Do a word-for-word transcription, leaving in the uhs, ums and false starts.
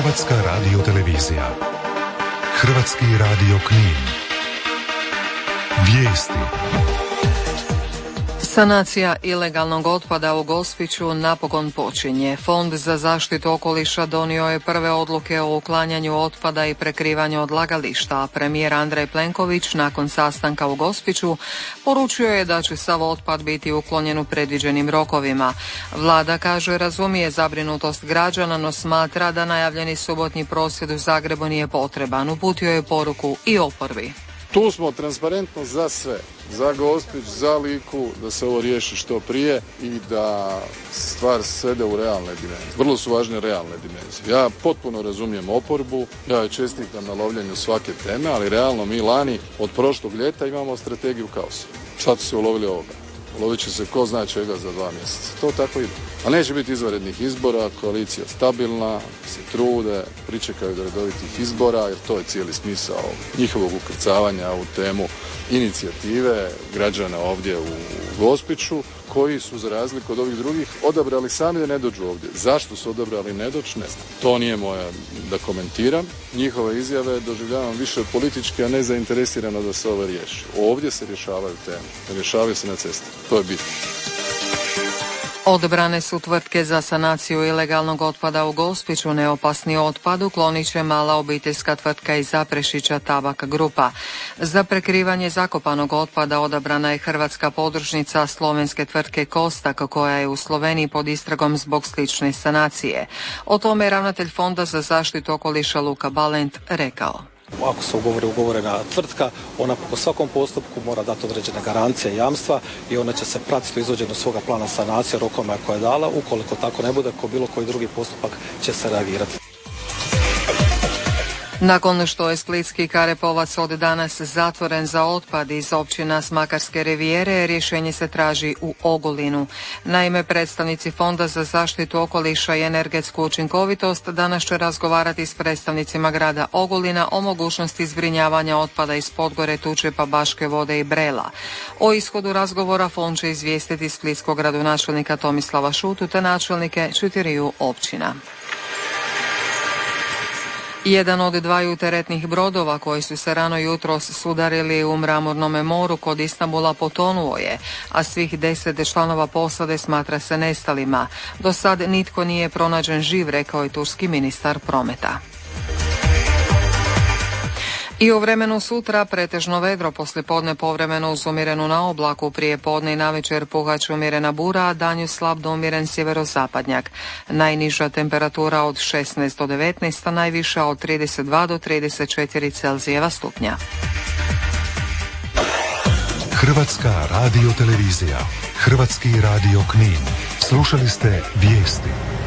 Hrvatska radiotelevizija. Hrvatski radio Knin. Vijesti. Sanacija ilegalnog otpada u Gospiću napokon počinje. Fond za zaštitu okoliša donio je prve odluke o uklanjanju otpada i prekrivanju odlagališta, a premijer Andrej Plenković nakon sastanka u Gospiću poručio je da će sav otpad biti uklonjen u predviđenim rokovima. Vlada, kaže, razumije zabrinutost građana, no smatra da najavljeni subotnji prosvjed u Zagrebu nije potreban. Uputio je poruku i oporbi. Tu smo transparentno za sve, za Gospić, za Liku, da se ovo riješi što prije i da stvar svede u realne dimenzije. Vrlo su važne realne dimenzije. Ja potpuno razumijem oporbu, ja joj čestitam na lovljenju svake teme, ali realno mi lani od prošlog ljeta imamo strategiju kaosa. Sad su se ulovili ovoga. Ulovit će se ko zna čega za dva mjeseca. To tako ide. A neće biti izvanrednih izbora, koalicija stabilna, se trude, pričekaju do redovitih izbora, jer to je cijeli smisao njihovog ukrcavanja u temu inicijative građana ovdje u Gospiću, koji su, za razliku od ovih drugih, odabrali sami da ne dođu ovdje. Zašto su odabrali ne doći, ne znam. To nije moja da komentiram. Njihove izjave doživljavam više politički, a ne zainteresirano da se ovo riješi. Ovdje se rješavaju teme. Rješavaju se na cesti. To je bitno. Odabrane su tvrtke za sanaciju ilegalnog otpada u Gospiću. Neopasni otpad uklonit će mala obiteljska tvrtka iz Zaprešića Tabak Grupa. Za prekrivanje zakopanog otpada odabrana je hrvatska podružnica slovenske tvrtke Kostak, koja je u Sloveniji pod istragom zbog slične sanacije. O tome je ravnatelj Fonda za zaštitu okoliša Luka Balent rekao. Ako se ugovori ugovorena tvrtka, ona po svakom postupku mora dati određene garancije i jamstva i ona će se pratiti u izvođenju svoga plana sanacije rokovima koje je dala. Ukoliko tako ne bude, ko bilo koji drugi postupak će se reagirati. Nakon što je splitski Karepovac od danas zatvoren za otpad iz općina s Makarske rivijere, rješenje se traži u Ogulinu. Naime, predstavnici Fonda za zaštitu okoliša i energetsku učinkovitost danas će razgovarati s predstavnicima grada Ogulina o mogućnosti zbrinjavanja otpada iz Podgore, Tučepa, Baške Vode i Brela. O ishodu razgovora Fond će izvijestiti splitskog gradonačelnika Tomislava Šutu te načelnike četiriju općina. Jedan od dvaju teretnih brodova koji su se rano jutros sudarili u Mramornome moru kod Istanbula potonuo je, a svih deset članova posade smatra se nestalima. Do sad nitko nije pronađen živ, rekao je turski ministar prometa. I u vremenu sutra pretežno vedro, poslijepodne povremeno uz umjerenu na oblaku, prije podne i navečer puhać umjerena bura, a danju slab do umjeren sjeverozapadnjak. Najniža temperatura od šesnaest do devetnaest, a najviša od trideset dva do trideset četiri Celzijeva stupnja. Hrvatska radiotelevizija. Hrvatski radio Knin. Slušali ste vijesti.